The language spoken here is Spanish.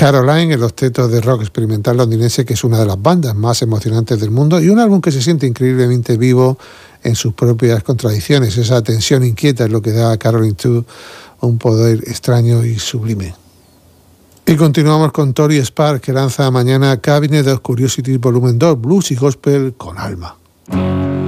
Caroline, el octeto de rock experimental londinense, que es una de las bandas más emocionantes del mundo, y un álbum que se siente increíblemente vivo en sus propias contradicciones. Esa tensión inquieta es lo que da a Caroline 2 un poder extraño y sublime. Y continuamos con Tori Sparks, que lanza mañana Cabinet of Curiosities Volumen 2, Blues y Gospel con alma.